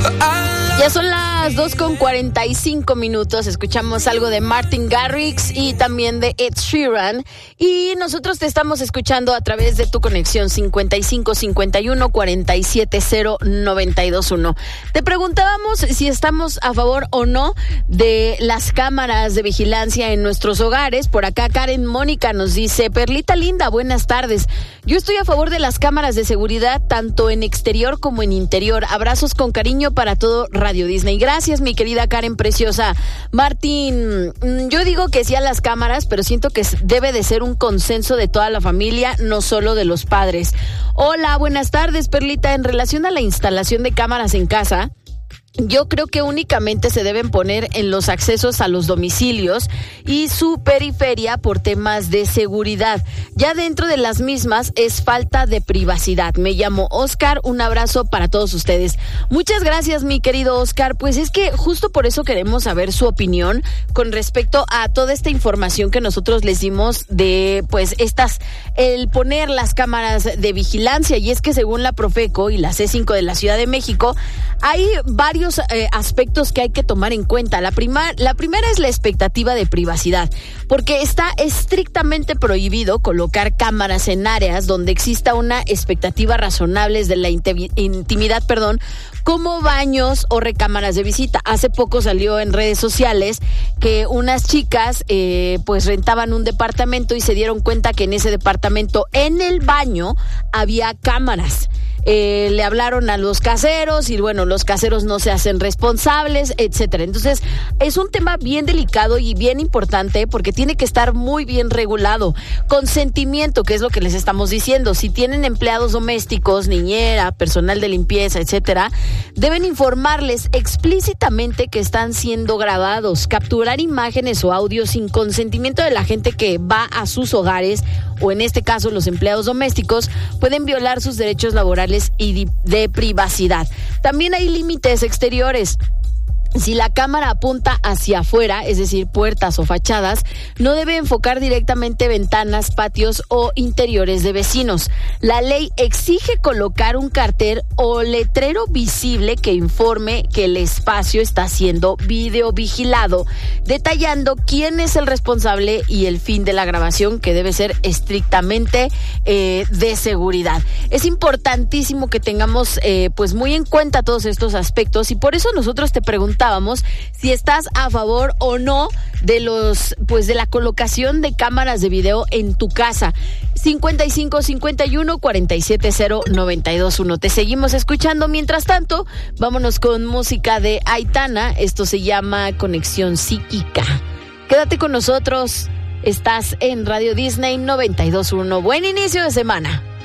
Ya son las 2:45. Escuchamos algo de Martin Garrix y también de Ed Sheeran. Y nosotros te estamos escuchando a través de tu conexión 5551-470-921. Te preguntábamos si estamos a favor o no de las cámaras de vigilancia en nuestros hogares. Por acá Karen Mónica nos dice: Perlita linda, buenas tardes. Yo estoy a favor de las cámaras de seguridad tanto en exterior como en interior. Abrazos con cariño para todo Radio Disney. Gracias, mi querida Karen preciosa. Martín, yo digo que sí a las cámaras, pero siento que debe de ser un consenso de toda la familia, no solo de los padres. Hola, buenas tardes, Perlita. En relación a la instalación de cámaras en casa, yo creo que únicamente se deben poner en los accesos a los domicilios y su periferia por temas de seguridad. Ya dentro de las mismas es falta de privacidad. Me llamo Oscar, un abrazo para todos ustedes. Muchas gracias, mi querido Oscar. Pues es que justo por eso queremos saber su opinión con respecto a toda esta información que nosotros les dimos de, pues, el poner las cámaras de vigilancia. Y es que según la Profeco y la C5 de la Ciudad de México, hay varios aspectos que hay que tomar en cuenta. La primera es la expectativa de privacidad, porque está estrictamente prohibido colocar cámaras en áreas donde exista una expectativa razonable de la intimidad, como baños o recámaras de visita. Hace poco salió en redes sociales que unas chicas pues rentaban un departamento y se dieron cuenta que en ese departamento, en el baño, había cámaras. Le hablaron a los caseros y bueno, los caseros no se hacen responsables, etcétera. Entonces, es un tema bien delicado y bien importante porque tiene que estar muy bien regulado. Consentimiento, que es lo que les estamos diciendo. Si tienen empleados domésticos, niñera, personal de limpieza, etcétera, deben informarles explícitamente que están siendo grabados. Capturar imágenes o audios sin consentimiento de la gente que va a sus hogares, o en este caso los empleados domésticos, pueden violar sus derechos laborales y de privacidad. También hay límites exteriores. Si la cámara apunta hacia afuera, es decir, puertas o fachadas, no debe enfocar directamente ventanas, patios o interiores de vecinos. La ley exige colocar un cartel o letrero visible que informe que el espacio está siendo videovigilado, detallando quién es el responsable y el fin de la grabación, que debe ser estrictamente de seguridad. Es importantísimo que tengamos pues muy en cuenta todos estos aspectos, y por eso nosotros te preguntábamos si estás a favor o no de de la colocación de cámaras de video en tu casa. 5551-470-921. Te seguimos escuchando. Mientras tanto, vámonos con música de Aitana. Esto se llama Conexión Psíquica. Quédate con nosotros. Estás en Radio Disney 92.1. Buen inicio de semana.